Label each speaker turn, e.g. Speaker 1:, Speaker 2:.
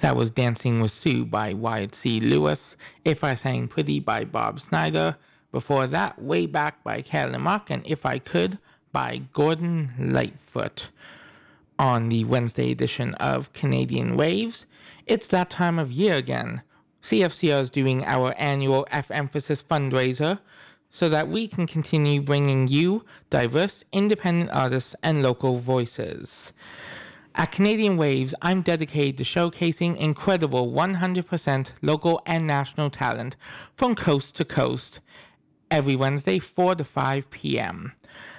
Speaker 1: That was Dancing with Sue by Wyatt C. Lewis, If I Sang Pretty by Bob Snyder. Before that, Way Back by Carolyn Mock and If I Could by Gordon Lightfoot. On the Wednesday edition of Canadian Waves, it's that time of year again. CFCR is doing our annual F-Emphasis fundraiser so that we can continue bringing you diverse independent artists and local voices. At Canadian Waves, I'm dedicated to showcasing incredible 100% local and national talent from coast to coast every Wednesday, 4 to 5 p.m.